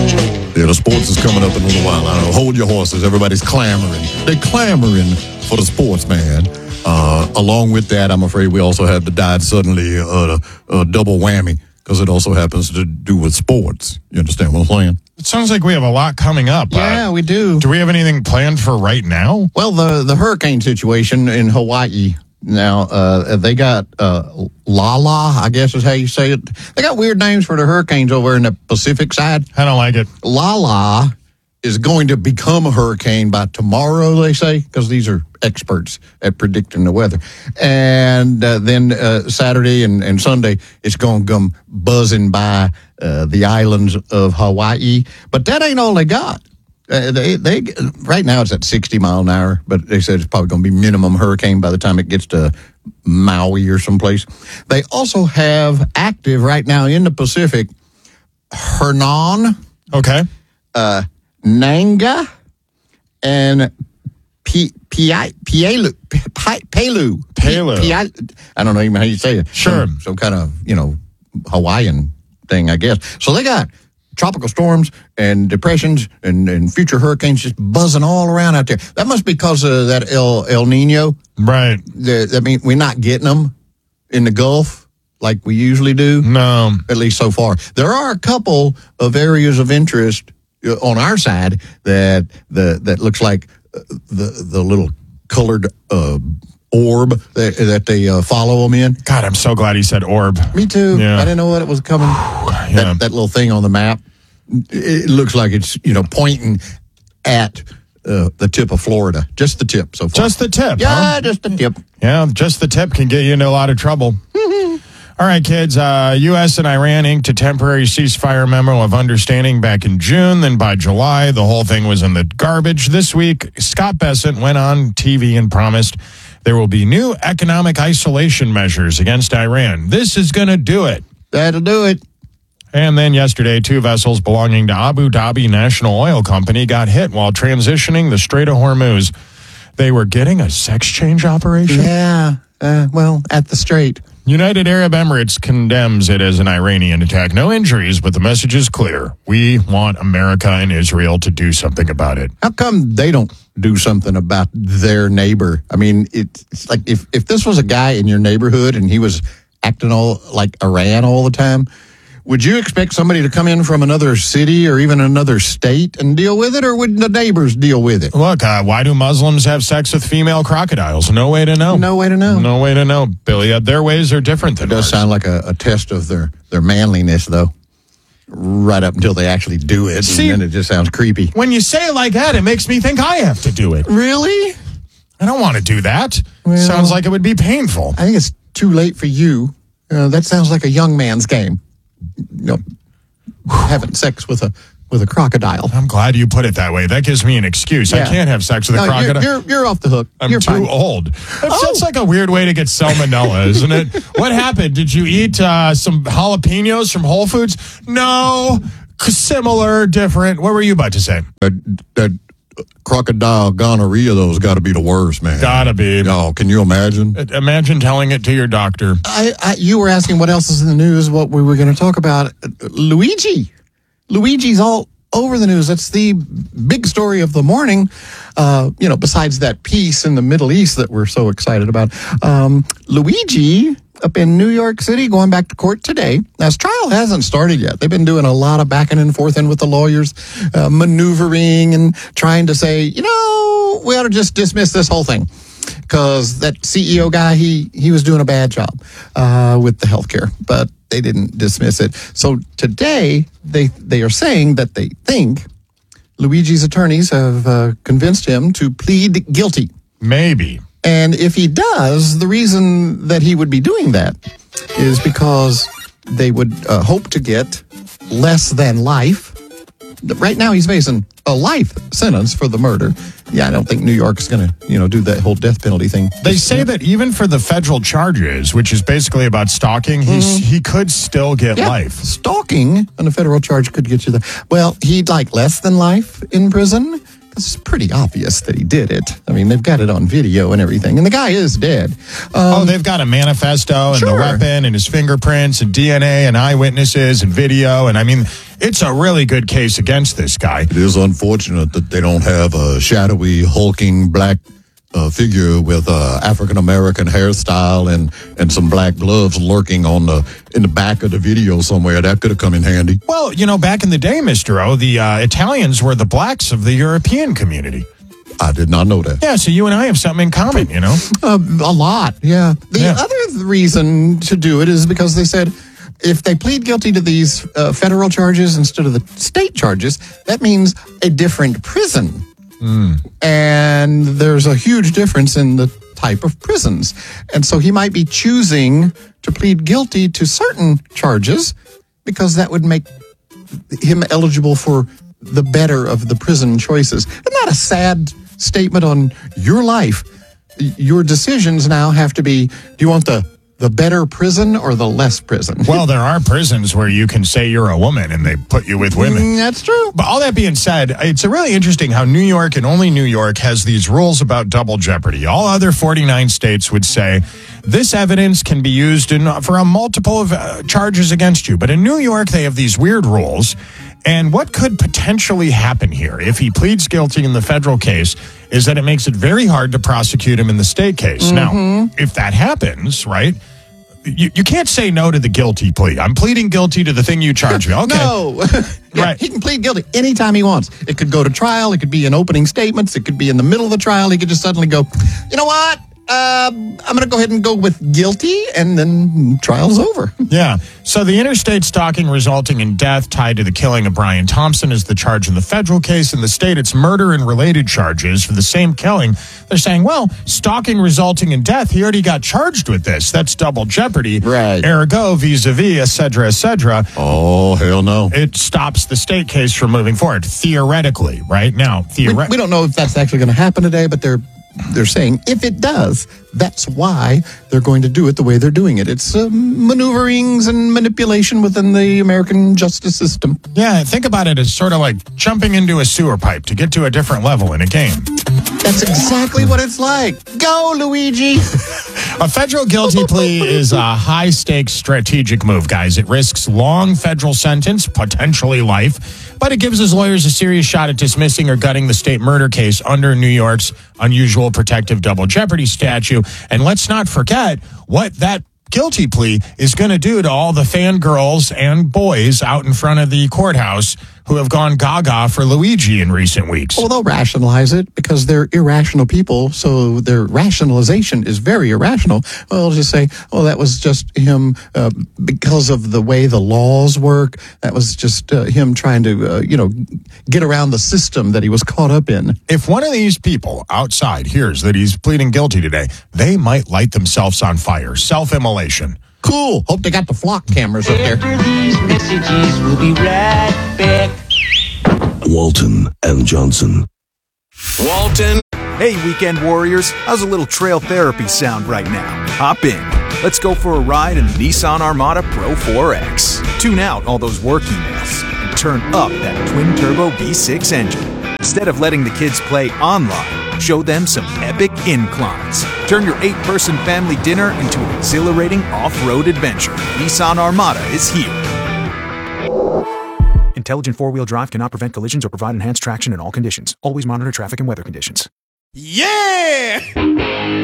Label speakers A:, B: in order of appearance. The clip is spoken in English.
A: Yeah, the sports is coming up in a little while. I don't know. Hold your horses. Everybody's clamoring. They're clamoring for the sports, man. Along with that, I'm afraid we also have the died suddenly double whammy because it also happens to do with sports. You understand what I'm saying?
B: It sounds like we have a lot coming up.
A: Yeah, we do.
B: Do we have anything planned for right now?
A: Well, the hurricane situation in Hawaii. Now, they got Lala, I guess is how you say it. They got weird names for the hurricanes over in the Pacific side.
B: I don't like it.
A: Lala is going to become a hurricane by tomorrow, they say, because these are experts at predicting the weather. And then Saturday and Sunday, it's going to come buzzing by the islands of Hawaii. But that ain't all they got. They right now it's at 60 mile an hour, but they said it's probably going to be minimum hurricane by the time it gets to Maui or someplace. They also have active right now in the Pacific Hernan,
B: Okay.
A: Nanga, and Pelu. I don't know even how you say it.
B: Sure.
A: Some kind of, Hawaiian thing, I guess. So they got tropical storms and depressions and future hurricanes just buzzing all around out there. That must be because of that El Nino.
B: Right.
A: I mean, we're not getting them in the Gulf like we usually do.
B: No.
A: At least so far. There are a couple of areas of interest on our side that looks like the little colored orb that they follow them in.
B: God, I'm so glad he said orb.
A: Me too.
B: Yeah.
A: I didn't know what it was coming.
B: Yeah.
A: That little thing on the map. It looks like it's pointing at the tip of Florida. Just the tip so far.
B: Just the tip.
A: Yeah,
B: huh?
A: just the tip.
B: Yeah, just the tip can get you into a lot of trouble. All right, kids. U.S. and Iran inked a temporary ceasefire memo of understanding back in June. Then by July, the whole thing was in the garbage. This week, Scott Bessent went on TV and promised there will be new economic isolation measures against Iran. This is going to do it.
A: That'll do it.
B: And then yesterday, 2 vessels belonging to Abu Dhabi National Oil Company got hit while transitioning the Strait of Hormuz. They were getting a sex change operation?
A: Yeah. At the Strait.
B: United Arab Emirates condemns it as an Iranian attack. No injuries, but the message is clear. We want America and Israel to do something about it.
A: How come they don't do something about their neighbor? I mean, it's like if this was a guy in your neighborhood and he was acting all like Iran all the time, would you expect somebody to come in from another city or even another state and deal with it, or would the neighbors deal with it?
B: Look, why do Muslims have sex with female crocodiles? No way to know.
A: No way to know.
B: No way to know, Billy. Their ways are different than
A: It does
B: ours.
A: sound like a test of their manliness, though, right up until they actually do it.
B: See,
A: and then it just sounds creepy.
B: When you say it like that, it makes me think I have to do it.
A: Really?
B: I don't want to do that.
A: Well,
B: Sounds like it would be painful.
A: I think it's too late for you. That sounds like a young man's game. Having sex with a crocodile.
B: I'm glad you put it that way. That gives me an excuse. I
A: Yeah.
B: can't have sex with a crocodile.
A: You're off the hook.
B: I'm
A: You're
B: too
A: fine.
B: old. That's like a weird way to get salmonella, isn't it? What happened? Did you eat some jalapenos from Whole Foods? No. Similar, different. What were you about to say?
A: That crocodile gonorrhea, though, has got to be the worst, man.
B: Gotta be.
A: Oh, can you imagine?
B: Imagine telling it to your doctor.
A: You were asking what else is in the news, what we were going to talk about. Luigi's all over the news. That's the big story of the morning, besides that piece in the Middle East that we're so excited about. Luigi up in New York City going back to court today. Now, his trial hasn't started yet. They've been doing a lot of backing and forth with the lawyers, maneuvering and trying to say, we ought to just dismiss this whole thing. Because that CEO guy, he was doing a bad job with the healthcare, but they didn't dismiss it. So today, they are saying that they think Luigi's attorneys have convinced him to plead guilty.
B: Maybe.
A: And if he does, the reason that he would be doing that is because they would hope to get less than life. Right now, he's facing a life sentence for the murder. Yeah, I don't think New York's going to, do that whole death penalty thing.
B: They say that even for the federal charges, which is basically about stalking, he could still get life.
A: Stalking on a federal charge could get you there. Well, he'd like less than life in prison. It's pretty obvious that he did it. I mean, they've got it on video and everything. And the guy is dead.
B: They've got a manifesto and the weapon and his fingerprints and DNA and eyewitnesses and video. And I mean, It's a really good case against this guy.
A: It is unfortunate that they don't have a shadowy, hulking black figure with African American hairstyle and some black gloves lurking in the back of the video somewhere. That could have come in handy.
B: Well, back in the day, Mr. O, the Italians were the blacks of the European community.
A: I did not know that.
B: Yeah, so you and I have something in common,
A: A lot, yeah. The other reason to do it is because they said if they plead guilty to these federal charges instead of the state charges, that means a different prison. And there's a huge difference in the type of prisons. And so he might be choosing to plead guilty to certain charges because that would make him eligible for the better of the prison choices. Isn't that a sad statement on your life? Your decisions now have to be, do you want the better prison or the less prison?
B: Well, there are prisons where you can say you're a woman and they put you with women.
A: That's true.
B: But all that being said, it's really interesting how New York and only New York has these rules about double jeopardy. All other 49 states would say this evidence can be used for a multiple of charges against you. But in New York, they have these weird rules. And what could potentially happen here if he pleads guilty in the federal case is that it makes it very hard to prosecute him in the state case. Now, if that happens, right, you can't say no to the guilty plea. I'm pleading guilty to the thing you charge me. Okay.
A: No.
B: Right.
A: He can plead guilty anytime he wants. It could go to trial. It could be in opening statements. It could be in the middle of the trial. He could just suddenly go, you know what? I'm going to go ahead and go with guilty, and then trial's over.
B: Yeah. So the interstate stalking resulting in death tied to the killing of Brian Thompson is the charge in the federal case. In the state, it's murder and related charges for the same killing. They're saying, well, stalking resulting in death, he already got charged with this. That's double jeopardy.
A: Right.
B: Ergo, vis-a-vis, et cetera, et cetera.
A: Oh, hell no.
B: It stops the state case from moving forward, theoretically, right? Now,
A: We don't know if that's actually going to happen today, but they're saying if it does, that's why they're going to do it the way they're doing it. It's maneuverings and manipulation within the American justice system.
B: Yeah, think about it as sort of like jumping into a sewer pipe to get to a different level in a game.
A: That's exactly what it's like. Go, Luigi.
B: A federal guilty plea is a high-stakes strategic move, guys. It risks long federal sentence, potentially life, but it gives his lawyers a serious shot at dismissing or gutting the state murder case under New York's unusual protective double jeopardy statute. And let's not forget what that guilty plea is going to do to all the fangirls and boys out in front of the courthouse who have gone gaga for Luigi in recent weeks.
A: Well, they'll rationalize it because they're irrational people, so their rationalization is very irrational. Well, they'll just say, oh, that was just him because of the way the laws work. That was just him trying to, get around the system that he was caught up in.
B: If one of these people outside hears that he's pleading guilty today, they might light themselves on fire. Self-immolation.
A: Cool. Hope they got the flock cameras up there.
C: After these messages, we'll be right back.
D: Walton and Johnson.
E: Walton.
F: Hey, weekend warriors, how's a little trail therapy sound right now? Hop in. Let's go for a ride in the Nissan Armada Pro 4X. Tune out all those work emails and turn up that twin-turbo V6 engine. Instead of letting the kids play online, show them some epic inclines. Turn your 8-person family dinner into an exhilarating off-road adventure. Nissan Armada is here. Intelligent four-wheel drive cannot prevent collisions or provide enhanced traction in all conditions. Always monitor traffic and weather conditions.
B: Yeah!